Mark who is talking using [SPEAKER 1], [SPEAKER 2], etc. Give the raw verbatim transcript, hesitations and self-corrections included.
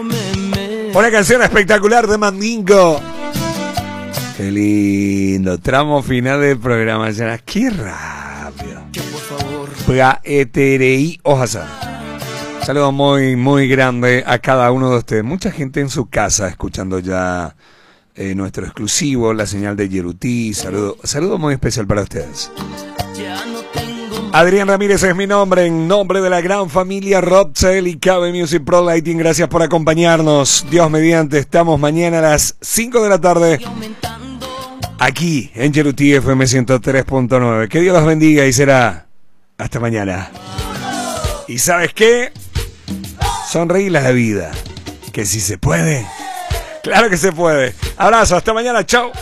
[SPEAKER 1] Una canción espectacular de Mandingo. Qué lindo. Tramo final del programa. Ya, qué rápido. Praeterei Ojasan. Saludo muy, muy grande a cada uno de ustedes. Mucha gente en su casa escuchando ya eh, nuestro exclusivo, la señal de Yerutí. Saludo, saludo muy especial para ustedes. Adrián Ramírez es mi nombre, en nombre de la gran familia Robcell y K B Music Pro Lighting. Gracias por acompañarnos. Dios mediante, estamos mañana a las cinco de la tarde aquí en Yerutí F M ciento tres punto nueve. Que Dios los bendiga y será hasta mañana. ¿Y sabes qué? Sonreír la vida. Que si se puede. Claro que se puede. Abrazo, hasta mañana, chao.